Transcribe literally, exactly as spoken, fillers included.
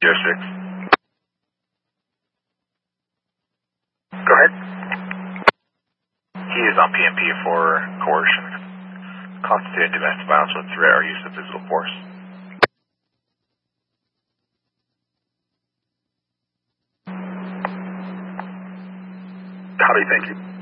zero six. Go ahead. He is on P M P for coercion, constituted domestic violence with threat or use of physical force. Howdy, thank you.